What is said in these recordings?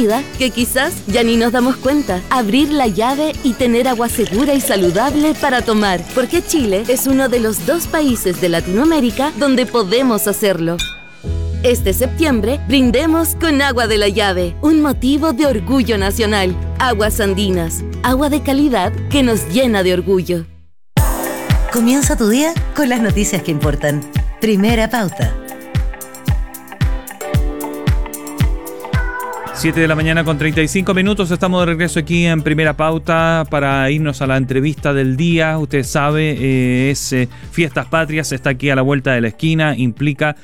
vida que quizás ya ni nos damos cuenta. Abrir la llave y tener agua segura y saludable para tomar, porque Chile es uno de los 2 países de Latinoamérica donde podemos hacerlo. Este septiembre, brindemos con agua de la llave, un motivo de orgullo nacional. Aguas Andinas, agua de calidad que nos llena de orgullo. Comienza tu día con las noticias que importan. Primera Pauta. 7 de la mañana con 35 minutos. Estamos de regreso aquí en Primera Pauta para irnos a la entrevista del día. Usted sabe, es Fiestas Patrias, está aquí a la vuelta de la esquina. Implica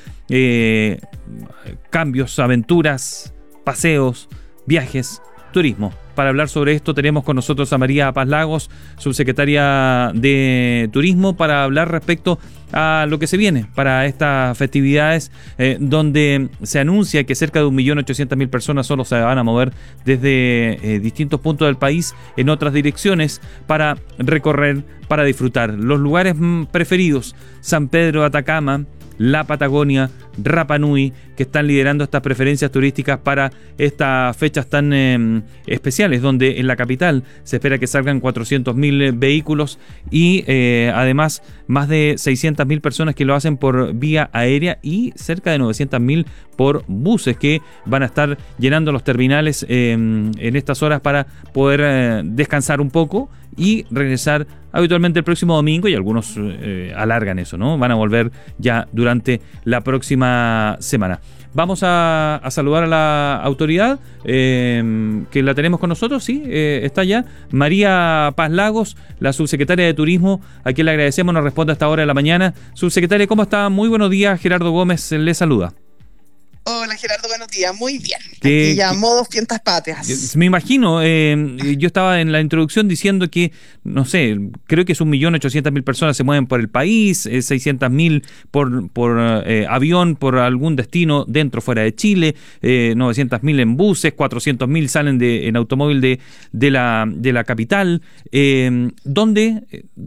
cambios, aventuras, paseos, viajes, turismo. Para hablar sobre esto tenemos con nosotros a María Paz Lagos, subsecretaria de Turismo, para hablar respecto a lo que se viene para estas festividades, donde se anuncia que cerca de 1.800.000 personas solo se van a mover desde distintos puntos del país en otras direcciones para recorrer, para disfrutar. Los lugares preferidos: San Pedro de Atacama, la Patagonia, Rapa Nui, que están liderando estas preferencias turísticas para estas fechas tan especiales, donde en la capital se espera que salgan 400.000 vehículos y además más de 600.000 personas que lo hacen por vía aérea y cerca de 900.000 por buses que van a estar llenando los terminales en estas horas para poder descansar un poco y regresar habitualmente el próximo domingo, y algunos alargan eso, ¿no? Van a volver ya durante la próxima semana. Vamos a saludar a la autoridad que la tenemos con nosotros, sí, está ya María Paz Lagos, la subsecretaria de Turismo, a quien le agradecemos, nos responde a esta hora de la mañana. Subsecretaria, ¿cómo está? Muy buenos días, Gerardo Gómez le saluda. Hola Gerardo, buenos días, muy bien. Aquí ya modo Fiestas Patrias. Me imagino, yo estaba en la introducción diciendo que, no sé, creo que es 1.800.000 personas se mueven por el país, 600.000 por avión, por algún destino dentro o fuera de Chile, 900.000 en buses, 400.000 salen en automóvil de la capital. ¿Dónde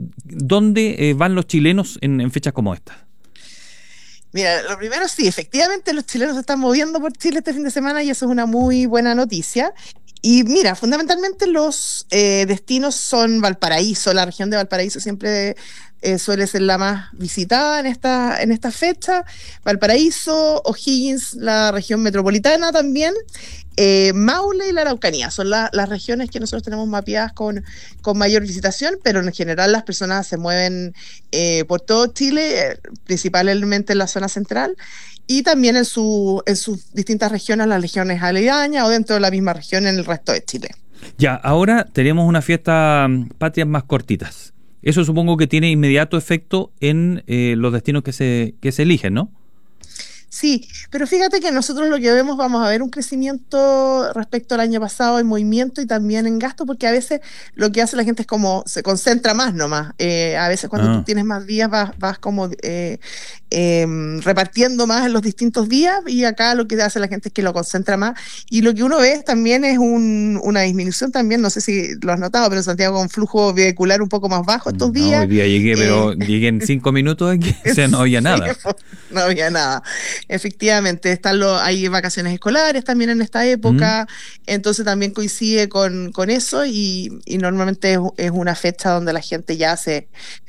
van los chilenos en fechas como estas? Mira, lo primero sí, efectivamente los chilenos se están moviendo por Chile este fin de semana y eso es una muy buena noticia. Y mira, fundamentalmente los destinos son Valparaíso. La región de Valparaíso siempre suele ser la más visitada en esta fecha. Valparaíso, O'Higgins, la región metropolitana también, Maule y la Araucanía son las regiones que nosotros tenemos mapeadas con mayor visitación, pero en general las personas se mueven por todo Chile, principalmente en la zona central, y también en sus distintas regiones, las regiones aledañas o dentro de la misma región en el resto de Chile. Ya, ahora tenemos unas fiestas patrias más cortitas. Eso supongo que tiene inmediato efecto en los destinos que se eligen, ¿no? Sí, pero fíjate que nosotros lo que vamos a ver un crecimiento respecto al año pasado en movimiento y también en gasto, porque a veces lo que hace la gente es como se concentra más nomás. A veces cuando tú tienes más días vas como repartiendo más en los distintos días, y acá lo que hace la gente es que lo concentra más, y lo que uno ve también es una disminución también, no sé si lo has notado, pero en Santiago con flujo vehicular un poco más bajo estos días. Hoy día llegué, pero llegué en 5 minutos aquí, o sea, no había nada. No había nada. Efectivamente, hay vacaciones escolares también en esta época, entonces también coincide con eso y normalmente es una fecha donde la gente ya se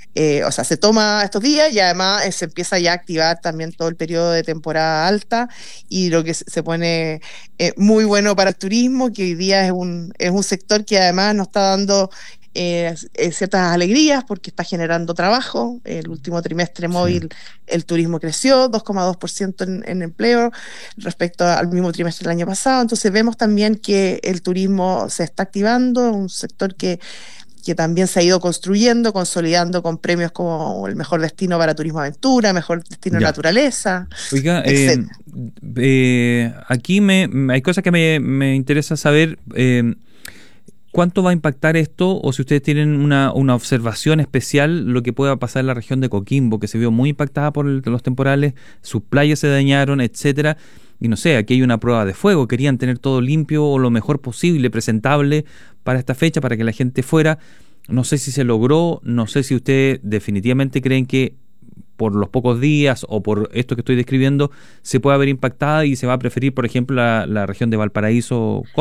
toma estos días y además se empieza ya a activar también todo el periodo de temporada alta y lo que se pone muy bueno para el turismo, que hoy día es un sector que además nos está dando ciertas alegrías porque está generando trabajo. El último trimestre móvil el turismo creció 2,2% en empleo respecto al mismo trimestre del año pasado, entonces vemos también que el turismo se está activando, un sector que también se ha ido construyendo, consolidando con premios como el mejor destino para turismo aventura, mejor destino de naturaleza. Oiga, aquí hay cosas que me interesa saber. ¿Cuánto va a impactar esto? O si ustedes tienen una observación especial, lo que pueda pasar en la región de Coquimbo, que se vio muy impactada por los temporales, sus playas se dañaron, etcétera. Y no sé, aquí hay una prueba de fuego, querían tener todo limpio o lo mejor posible, presentable para esta fecha, para que la gente fuera. No sé si se logró, no sé si ustedes definitivamente creen que por los pocos días o por esto que estoy describiendo se puede haber impactada y se va a preferir, por ejemplo, la región de Valparaíso.